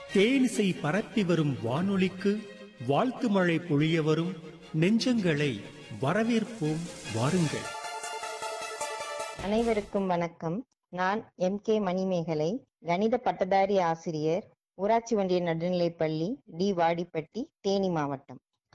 தேனிசை பரப்பி வரும் வானொலிக்கு வாழ்த்து மழை பொழிய வரும் நெஞ்சங்களை வரவேற்போம் வாருங்கள். அனைவருக்கும் வணக்கம். நான் MK மணிமேகலை, கணித பட்டதாரி ஆசிரியர், ஊராட்சி ஒன்றிய நடுநிலைப்பள்ளி டி வாடிப்பட்டி, தேனி மாவட்டம்.